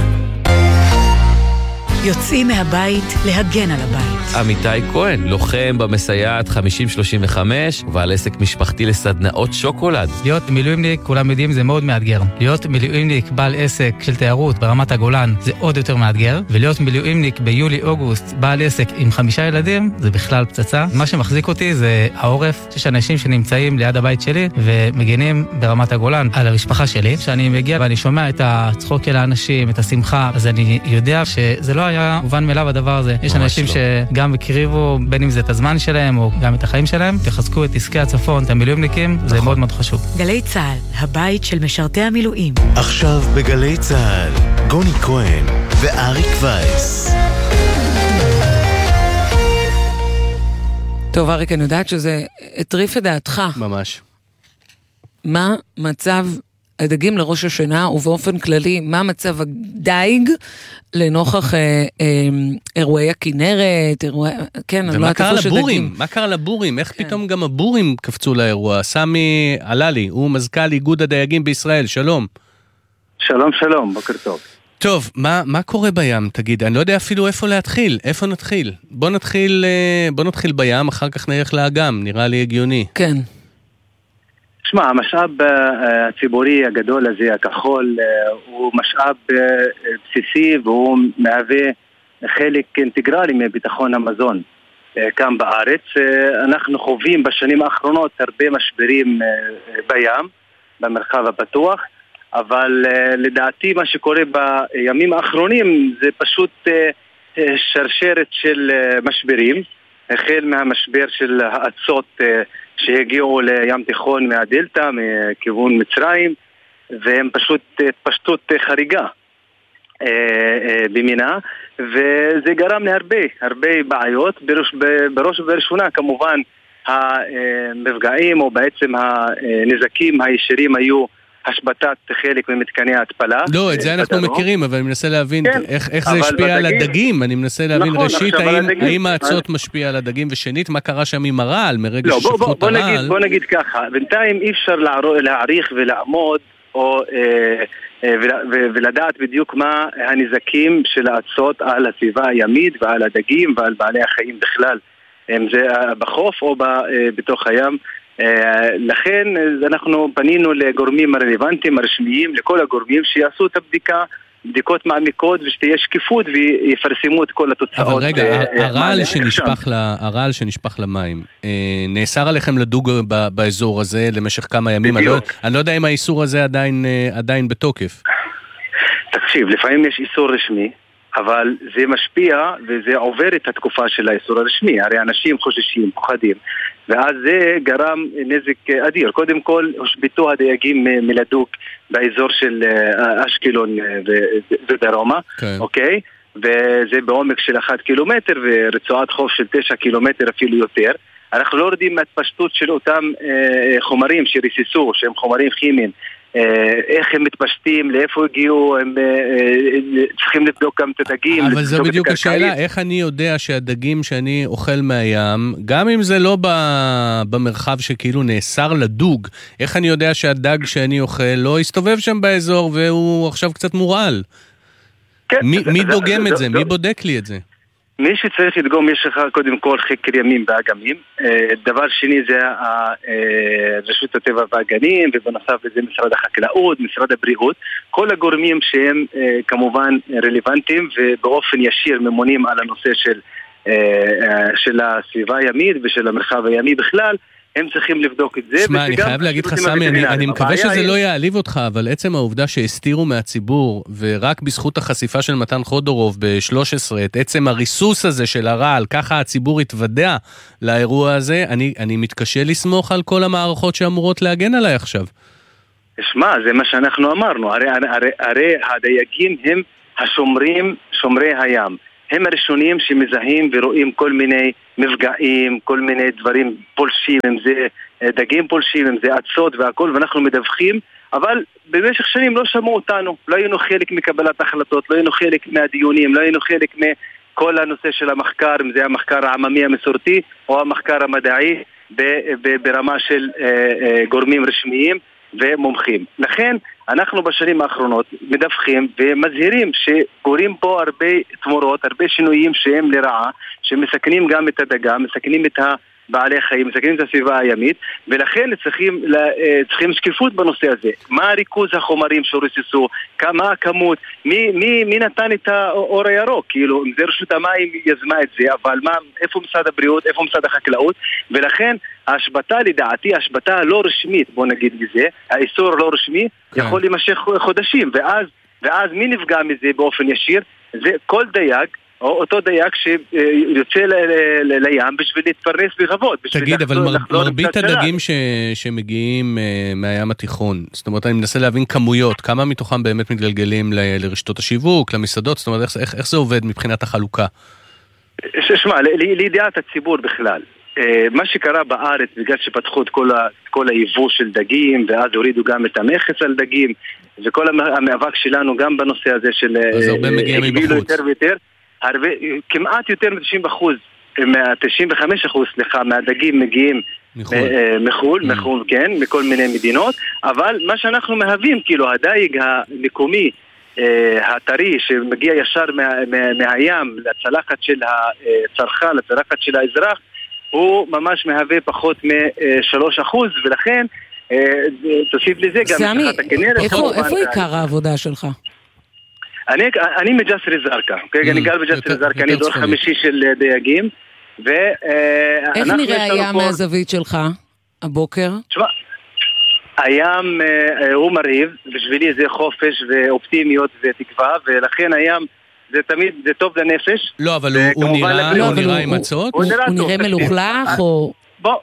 יוצאים מהבית להגן על הבית. עמיתי כהן, לוחם במסייעת 5035 ובעל עסק משפחתי לסדנאות שוקולד. להיות מילואימניק, כולם יודעים, זה מאוד מאתגר. להיות מילואימניק בעל עסק של תיירות ברמת הגולן זה עוד יותר מאתגר, ולהיות מילואימניק ביולי-אוגוסט בעל עסק עם 5 ילדים זה בכלל פצצה. מה שמחזיק אותי זה העורף. יש אנשים שנמצאים ליד הבית שלי ומגינים ברמת הגולן על המשפחה שלי. כשאני מגיע ואני שומע את הצחוק של האנשים, את השמחה, אז אני יודע שזה לא היה מובן מאליו הדבר הזה. יש אנשים שגם הקריבו בין אם זה את הזמן שלהם או גם את החיים שלהם. תחזקו את עסקי הצפון, את המילואימניקים, זה מאוד מאוד חשוב. גלי צהל, הבית של משרתי המילואים. עכשיו בגלי צהל, גוני כהן ואריק וייס. טוב, אריק, אני יודעת שזה הטריף את דעתך. ממש. מה מצב הדגים לראש השנה, ובאופן כללי, מה מצב הדייג לנוכח אירועי הכינרת, כן, אני לא יודעת איפה שדגים. מה קרה לבורים? איך פתאום גם הבורים קפצו לאירוע? סמי אללי, הוא מזכ"ל איגוד הדייגים בישראל, שלום. שלום, שלום, בוקר טוב. טוב, מה קורה בים? תגיד, אני לא יודע אפילו איפה להתחיל, איפה נתחיל? בוא נתחיל בים, אחר כך נלך לאגם, נראה לי הגיוני. כן. תשמע, המשאב הציבורי הגדול הזה, הכחול, הוא משאב בסיסי והוא מהווה חלק אינטגרלי מביטחון המזון כאן בארץ. אנחנו חווים בשנים האחרונות הרבה משברים בים, במרחב הפתוח, אבל לדעתי מה שקורה בימים האחרונים זה פשוט שרשרת של משברים, החל מהמשבר של האצות שהגיעו לים תיכון מהדלטה, מכיוון מצרים, והם פשוט התפשטות חריגה במינה, וזה גרם להרבה בעיות, בראש ובראשונה כמובן המפגעים או בעצם הנזקים הישירים היו השבתת חלק ממתקני ההתפלה. לא, את זה אנחנו מכירים, אבל אני מנסה להבין איך זה השפיע על הדגים. אני מנסה להבין ראשית, האם האצות משפיע על הדגים, ושנית, מה קרה שם עם הרעל, מרגע ששפכו הרעל. בוא נגיד ככה, בינתיים אי אפשר להעריך ולעמוד, ולדעת בדיוק מה הנזקים של האצות על הסביבה הימית, ועל הדגים, ועל בעלי החיים בכלל. אם זה בחוף או בתוך הים. לכן אנחנו פנינו לגורמים הרלוונטיים הרשמיים, לכל הגורמים שיעשו את בדיקות מעמיקות ושתהיה שקיפות ויפרסמו את כל התוצאות. אבל רגע, הרעל שנשפך למים, נאסר עליכם לדוג באזור הזה למשך כמה ימים? אני לא יודע אם האיסור הזה עדיין בתוקף. תקשיב, לפעמים יש איסור רשמי, אבל זה משפיע וזה עובר את התקופה של האיסור הרשמי. הרי אנשים חוששים, פוחדים, ואז זה גרם נזק אדיר. קודם כל הושבתו הדייגים מלדוג באזור של אשקלון ודרומה, אוקיי? וזה בעומק של 1 קילומטר ורצועת חוף של 9 קילומטר אפילו יותר. אנחנו לא יודעים מהתפשטות של אותם חומרים שריססו, שהם חומרים כימיים איך הם מתפשטים, לאיפה הגיעו, הם צריכים לבדוק גם את הדגים. אבל זו בדיוק השאלה, איך אני יודע שהדגים שאני אוכל מהים, גם אם זה לא במרחב שכאילו נאסר לדוג, איך אני יודע שהדג שאני אוכל לא יסתובב שם באזור והוא עכשיו קצת מורעל? מי דוגם את זה? מי בודק לי את זה? מי שצריך לדגום, יש לך קודם כל חקר ימים באגמים. דבר שני זה רשות הטבע והגנים, ובנוסף לזה משרד החקלאות, משרד הבריאות, כל הגורמים שהם כמובן רלוונטיים ובאופן ישיר ממונים על הנושא של הסביבה הימית ושל המרחב הימי בכלל, הם צריכים לבדוק את זה. שמע, אני חייב להגיד לך סמי, אני מקווה שזה לא יעליב אותך, אבל עצם העובדה שהסתירו מהציבור, ורק בזכות החשיפה של מתן חודורוב ב-13, את עצם הריסוס הזה של הרעל, ככה הציבור התוודע לאירוע הזה, אני מתקשה לסמוך על כל המערכות שאמורות להגן עליי עכשיו. שמע, זה מה שאנחנו אמרנו, הרי הדייגים הם השומרים, שומרי הים. הם הראשונים שמזהים ורואים כל מיני מפגעים, כל מיני דברים פולשים, אם זה דגים פולשים, אם זה עצות והכל, ואנחנו מדווחים, אבל במשך שנים לא שמעו אותנו, לא היינו חלק מקבלת החלטות, לא היינו חלק מהדיונים, לא היינו חלק מכל הנושא של המחקר, אם זה המחקר העממי המסורתי או המחקר המדעי ברמה של גורמים רשמיים ומומחים. לכן אנחנו בשנים האחרונות מדווחים ומזהירים שקורים פה הרבה תמורות, הרבה שינויים שהם לרעה, שמסכנים גם את הדגה, מסכנים את בעלי חיים, מסכנים את הסביבה הימית, ולכן צריכים שקיפות בנושא הזה. מה ריכוז החומרים שרוססו, מה הכמות, מי נתן את האור הירוק, כאילו, אם זה רשות המים יזמה את זה, אבל איפה משרד הבריאות, איפה משרד החקלאות, ולכן ההשבתה לדעתי, ההשבתה לא רשמית, בוא נגיד בזה, האיסור לא רשמי, יכול להימשך חודשים, ואז מי נפגע מזה באופן ישיר? זה כל דייג, או אותו דייג שיוצא לים בשביל להתפרנס בכבוד. תגיד, אבל מרבית הדגים שמגיעים מהים התיכון, זאת אומרת, אני מנסה להבין כמויות, כמה מתוכם באמת מתגלגלים לרשתות השיווק, למסעדות, זאת אומרת, איך זה עובד מבחינת החלוקה? ששמע, לידיעת הציבור בכלל, מה שקרה בארץ, בגלל שפתחו את כל היבוא של דגים, ואז הורידו גם את המכס על דגים, וכל המאבק שלנו גם בנושא הזה של... אז הרבה מגיע מבחוץ. כמעט יותר מ-95% מהדגים מגיעים מחול, כן, מכל מיני מדינות, אבל מה שאנחנו מהווים, כאילו הדייג המקומי, הטרי שמגיע ישר מהים לצלחת של הצרכן, לצלחת של האזרח, הוא ממש מהווה פחות מ-3%, ולכן תוסיף לזה גם... סמי, איפה עיקר העבודה שלך? אני מג'סר א-זרקא, אני גר בג'סר א-זרקא, אני דור חמישי של דייגים, איך נראה הים מהזווית שלך הבוקר? תשמע, הים הוא מרהיב, בשבילי זה חופש ואופטימיות ותקווה, ולכן הים זה תמיד, זה טוב לנפש. לא, אבל הוא נראה עם הצעות? הוא נראה מלוכלך או...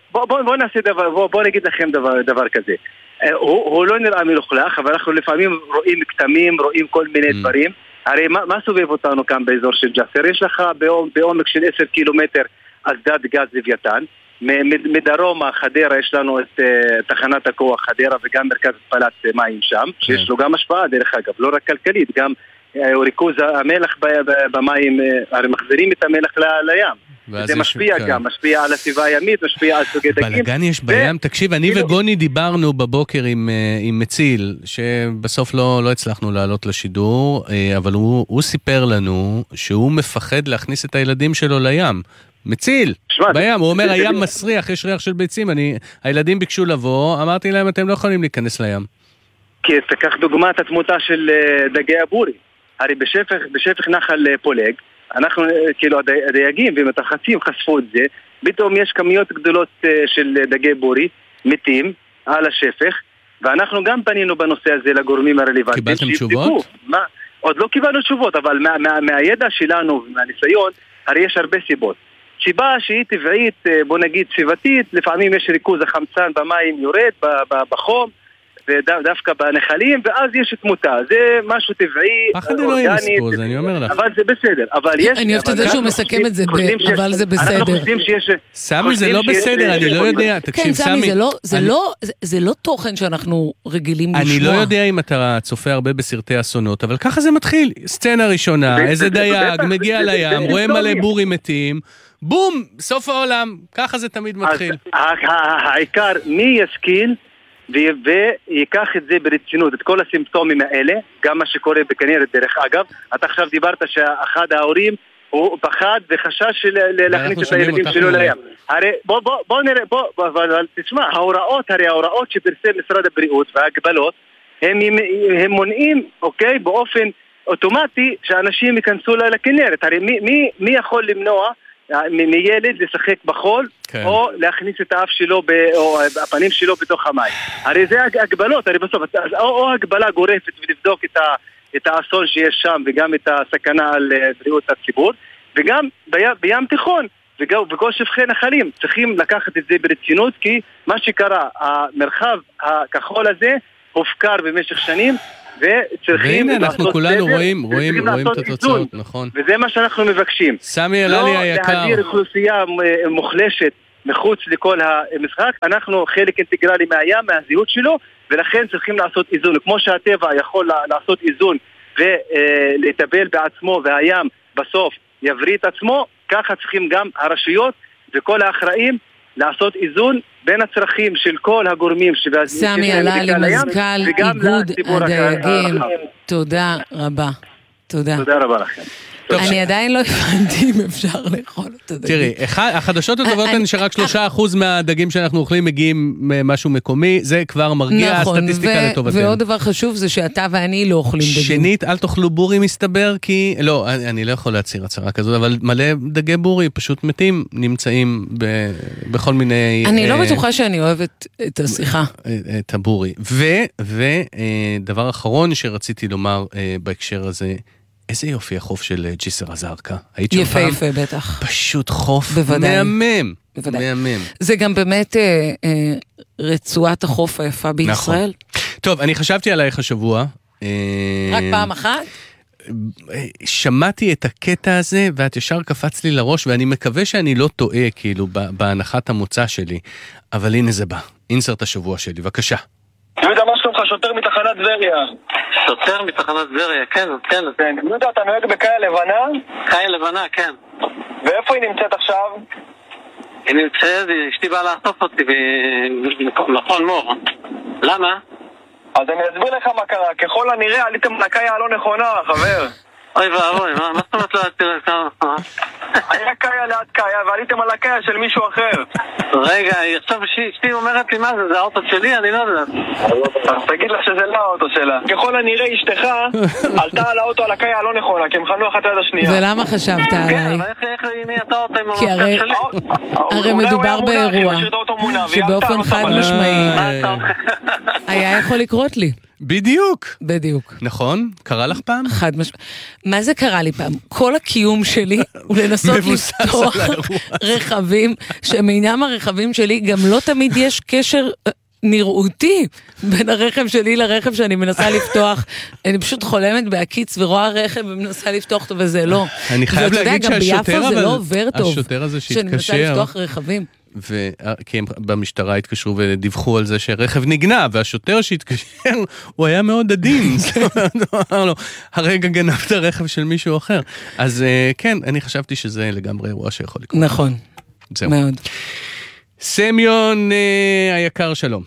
בוא נגיד לכם דבר כזה. הוא לא נראה מלוכלך, אבל אנחנו לפעמים רואים כתמים, רואים כל מיני דברים. הרי מה סובב אותנו כאן באזור של ג'סר? יש לך בעומק של 10 קילומטר אסדת גז לוויתן. מדרום חדרה יש לנו את תחנת הכוח חדרה וגם מרכז התפלת מים שם, שיש לו גם השפעה דרך אגב, לא רק כלכלית, גם ריכוז המלח במים, הרי מחזירים את המלח לים. זה משפיע גם, משפיע על הסביבה הימית, משפיע על סוגי דגים. בלגן יש בים, תקשיב, אני וגוני דיברנו בבוקר עם מציל, שבסוף לא הצלחנו לעלות לשידור, אבל הוא סיפר לנו שהוא מפחד להכניס את הילדים שלו לים. מציל, בים, הוא אומר הים מסריח, יש ריח של ביצים, הילדים ביקשו לבוא, אמרתי להם אתם לא יכולים להיכנס לים. כי תקח דוגמת התמותה של דגי הבורי, הרי בשפך נחל פולג, אנחנו, כאילו, הדייגים ומתרחצים חשפו את זה, פתאום יש כמויות גדולות של דגי בורי, מתים, על השפך, ואנחנו גם פנינו בנושא הזה לגורמים הרלוונטיים. קיבלתם תשובות? עוד לא קיבלנו תשובות, אבל מהידע שלנו ומהניסיון, הרי יש הרבה סיבות. סיבה שהיא טבעית, בוא נגיד סביבתית, לפעמים יש ריכוז החמצן במים יורד, בחום, דווקא בנחלים, ואז יש תמותה. זה משהו טבעי, פחד אלוהים מספוז, אני אומר לך. אבל זה בסדר. אני אוהבת את זה שהוא מסכם את זה, אבל זה בסדר. סמי, זה לא בסדר, אני לא יודע. כן, סמי, זה לא תוכן שאנחנו רגילים לשמוע. אני לא יודע אם אתה צופה הרבה בסרטי אסונות, אבל ככה זה מתחיל. סצנה ראשונה, איזה דייג, מגיע לים, רואה מלא בורים מתים, בום, סוף העולם, ככה זה תמיד מתחיל. העיקר, מי ישכיל ויקח את זה ברצינות, את כל הסימפטומים האלה, גם מה שקורה בכנרת דרך אגב. אתה עכשיו דיברת שאחד ההורים הוא פחד וחשש להכניס את הילדים שלו לים. הרי בוא נראה, אבל תשמע, ההוראות שפרסם משרד הבריאות וההגבלות, הם מונעים, אוקיי, באופן אוטומטי שאנשים ייכנסו לכנרת. הרי מי יכול למנוע מילד לשחק בחול, או להכניס את האף שלו או הפנים שלו בתוך המים? הרי זה הגבלות, הרי בסוף או הגבלה גורפת ולבדוק את האסון שיש שם וגם את הסכנה על בריאות הציבור, וגם בים תיכון וכל שפכי נחלים צריכים לקחת את זה ברצינות, כי מה שקרה, המרחב הכחול הזה הופקר במשך שנים, והנה אנחנו כולנו רואים את התוצאות, נכון. וזה מה שאנחנו מבקשים. סמי אללי היקר. לא להדיר אוכלוסייה מוחלשת מחוץ לכל המשחק. אנחנו חלק אינטגרלי מהים, מהזהות שלו, ולכן צריכים לעשות איזון. כמו שהטבע יכול לעשות איזון ולטפל בעצמו, והים בסוף יבריא את עצמו, ככה צריכים גם הרשויות וכל האחראים לעשות איזון בין הצרכים של כל הגורמים. סמי אללי, מזכ"ל איגוד הדייגים, תודה רבה. תודה רבה לכם. אני עדיין לא הבנתי אם אפשר לאכול את הדגים. תראי, החדשות הטובות הן שרק 3% מהדגים שאנחנו אוכלים מגיעים משהו מקומי, זה כבר מרגיע הסטטיסטיקה לטובתנו. ועוד דבר חשוב זה שאתה ואני לא אוכלים דגים. שנית, אל תאכלו בורי מסתבר, כי, לא, אני לא יכול להצהיר הצהרה כזאת, אבל מלא דגי בורי פשוט מתים, נמצאים בכל מיני... אני לא בטוחה שאני אוהבת את השיחה. את הבורי. ודבר אחרון שרציתי לומר בהקשר הזה, איזה יופי החוף של ג'יסר א-זרקא. יפה יפה בטח. פשוט חוף מהמם. מהמם. זה גם באמת רצועת החוף היפה בישראל. טוב, אני חשבתי עלייך השבוע. רק פעם אחת? שמעתי את הקטע הזה, ואת ישר קפץ לי לראש, ואני מקווה שאני לא טועה, כאילו, בהנחת המוצא שלי. אבל הנה זה בא. אינסרט השבוע שלי, בבקשה. יהודה, מה שלומך? שוטר מתחנת טבריה. שוטר מתחנת טבריה, כן. יהודה, אתה נוהג בקאיה לבנה? קאיה לבנה, כן. ואיפה היא נמצאת עכשיו? היא נמצאת, אשתי באה לאסוף אותי במכון מור. למה? אז אני אסביר לך מה קרה. ככל הנראה עליתם לקאיה הלא נכונה, חבר. אוי ואבוי, מה זאת אומרת לא עליתם לקאיה? היה קאיה ליד קאיה ועליתם על הקאיה של מישהו אחר. רגע, עכשיו אשתי אומרת לי מה זה, זה האוטו שלי? אני לא יודעת. אז תגיד לה שזה לא האוטו שלה. ככל הנראה אשתך עלתה על האוטו על הקאיה הלא נכונה, כי הם חנו אחת ליד השנייה. ולמה חשבת עליי? איך מי אתה אותה עם כי הרי מדובר באירוע שבאופן חד משמעי היה יכול לקרות לי. בדיוק. נכון? קרה לך פעם? חד משמעית. מה זה קרה לי פעם? כל הקיום שלי הוא לנסות לפתוח רכבים, שמינם הרכבים שלי גם לא תמיד יש קשר נראותי בין הרכב שלי לרכב שאני מנסה לפתוח. אני פשוט חולמת בהקיץ ורואה רכב ומנסה לפתוח אותו, וזה לא. אני חייב להגיד שהשוטר, אבל זה לא עובר טוב. השוטר הזה שהתקשר, שאני מנסה לפתוח רכבים. כי הם במשטרה התקשרו ודיווחו על זה שרכב נגנב, והשוטר שהתקשר, הוא היה מאוד עדין. אמר לו, הרגע גנב את הרכב של מישהו אחר. אז כן, אני חשבתי שזה לגמרי אירוע שיכול לקרות. נכון, מאוד. סמיון היקר, שלום.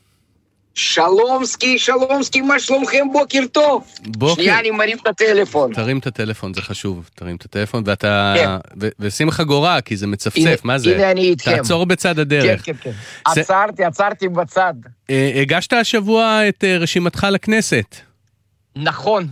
שלומסקי, מה שלומכם? בוקר טוב. שנייה, אני מרים את הטלפון. תרים את הטלפון, זה חשוב. תרים את הטלפון, ואתה... ושים לך גורה, כי זה מצפצף. מה זה? הנה, אני איתכם. תעצור בצד הדרך. כן. עצרתי בצד. הגשת השבוע את רשימתך לכנסת. נכון.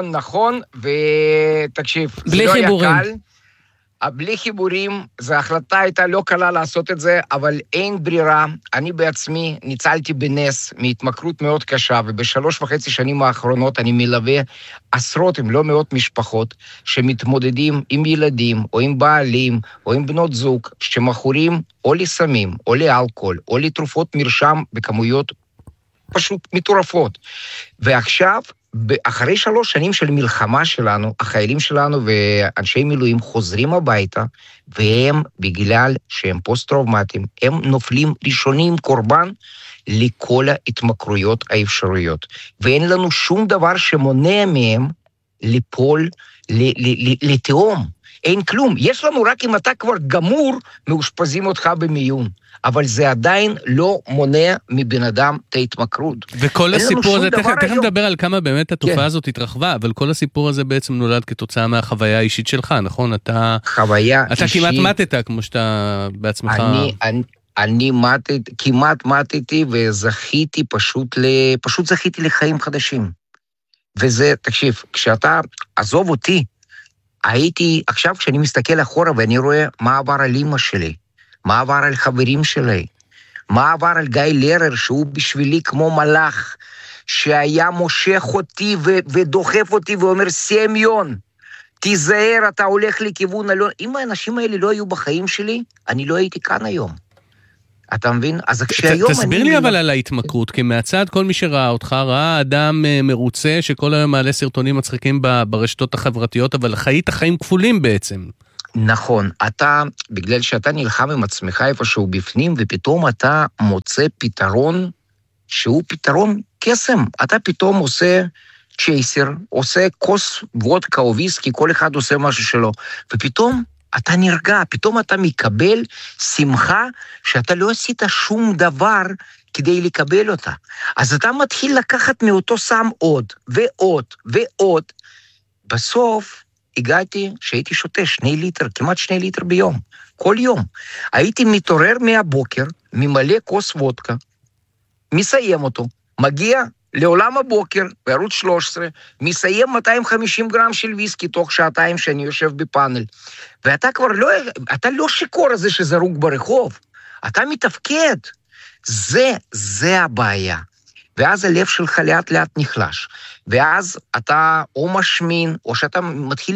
ותקשיב, בלי חיבורים. בלי חיבורים, זו החלטה הייתה לא קלה לעשות את זה, אבל אין ברירה. אני בעצמי ניצלתי בנס מהתמכרות מאוד קשה, וב3.5 שנים האחרונות אני מלווה עשרות, אם לא מאות משפחות, שמתמודדים עם ילדים, או עם בעלים, או עם בנות זוג, שמכורים או לסמים, או לאלכוהול, או לתרופות מרשם בכמויות פשוט מטורפות. ועכשיו, אחרי 3 שנים של מלחמה שלנו, החיילים שלנו ואנשי מילואים חוזרים הביתה, והם, בגלל שהם פוסט-טראומטיים, הם נופלים ראשונים קורבן לכל ההתמכרויות האפשריות. ואין לנו שום דבר שמונע מהם ליפול לתהום. אין כלום. יש לנו רק אם אתה כבר גמור, מאושפזים אותך במיון. אבל זה עדיין לא מונע מבן אדם את ההתמכרות. וכל הסיפור הזה, תכף נדבר על כמה באמת התופעה הזאת התרחבה, אבל כל הסיפור הזה בעצם נולד כתוצאה מהחוויה האישית שלך, נכון? אתה כמעט מתת, כמו שאתה בעצמך... אני כמעט מתתי וזכיתי פשוט זכיתי לחיים חדשים. וזה, תקשיב, כשאתה עזוב אותי, עכשיו כשאני מסתכל אחורה ואני רואה מה עבר על אמא שלי, מה עבר על חברים שלי, מה עבר על גיא לרר, שהוא בשבילי כמו מלאך, שהיה מושך אותי ודוחף אותי ואומר, סמיון, תיזהר, אתה הולך לכיוון אלון. אם האנשים האלה לא היו בחיים שלי, אני לא הייתי כאן היום. אתה מבין? אז כשהיום תסביר לי אבל על ההתמכרות, כי מהצד כל מי שראה אותך, ראה אדם מרוצה שכל היום מעלה סרטונים מצחיקים ברשתות החברתיות, אבל חיית החיים כפולים בעצם. נכון, בגלל שאתה נלחם עם עצמך איפשהו בפנים, ופתאום אתה מוצא פתרון שהוא פתרון קסם. אתה פתאום עושה צ'ייסר, עושה כוס וודקה או ויסקי, כל אחד עושה משהו שלו, ופתאום אתה נרגע, פתאום אתה מקבל שמחה שאתה לא עשית שום דבר כדי לקבל אותה. אז אתה מתחיל לקחת מאותו סם עוד ועוד ועוד. בסוף הגעתי שהייתי שותה 2 ליטר, כמעט 2 ליטר ביום, כל יום. הייתי מתעורר מהבוקר, ממלא כוס וודקה, מסיים אותו, מגיע לעולם הבוקר, בערוץ 13, מסיים 250 גרם של ויסקי תוך 2 שעתיים שאני יושב בפאנל. ואתה כבר לא שיקור הזה שזרוק ברחוב, אתה מתפקד. זה הבעיה. ואז הלב שלך לאט לאט נחלש. ואז אתה או משמין, או שאתה מתחיל